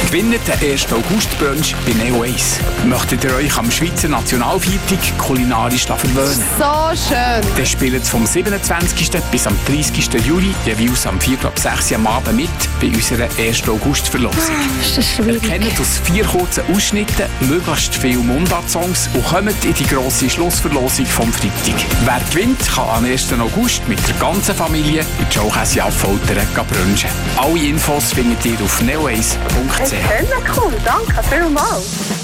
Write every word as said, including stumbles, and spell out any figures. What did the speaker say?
Gewinnt den ersten August-Brunch bei Neo eins. Möchtet ihr euch am Schweizer Nationalviertag kulinarisch verwöhnen? So schön! Dann spielt es vom siebenundzwanzigsten bis am dreißigsten Juli jeweils am vier ab sechs Uhr am Abend mit bei unserer ersten August-Verlosung. Ah, ihr kennt aus vier kurzen Ausschnitten möglichst viele Mundart-Songs und kommt in die grosse Schlussverlosung vom Freitag. Wer gewinnt, kann am ersten August mit der ganzen Familie in die Showkäse Affoltern brunchen. Alle Infos findet ihr auf neo eins punkt c h. Cool, danke vielmals.